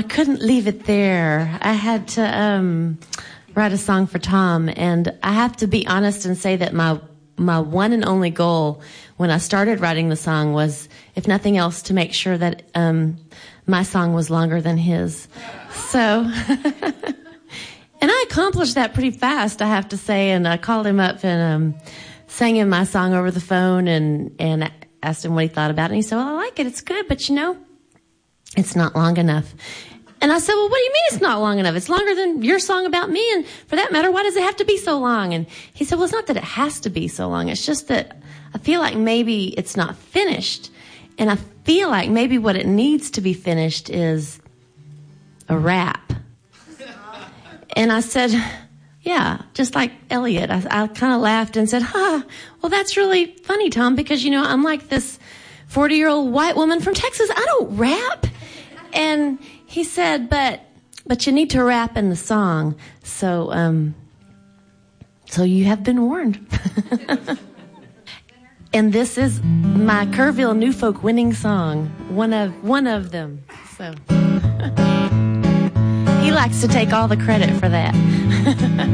I couldn't leave it there. I had to write a song for Tom, and I have to be honest and say that my one and only goal when I started writing the song was, if nothing else, to make sure that my song was longer than his. So, and I accomplished that pretty fast, I have to say, and I called him up and sang him my song over the phone and asked him what he thought about it. And he said, well, I like it. It's good, but it's not long enough. And I said, well, what do you mean it's not long enough? It's longer than your song about me. And for that matter, why does it have to be so long? And he said, well, it's not that it has to be so long. It's just that I feel like maybe it's not finished. And I feel like maybe what it needs to be finished is a rap. And I said, yeah, just like Elliot. I kind of laughed and said, well, that's really funny, Tom, because, I'm like this 40-year-old white woman from Texas. I don't rap. And he said, but you need to rap in the song. So you have been warned. And this is my Kerrville New Folk winning song. One of them. So he likes to take all the credit for that.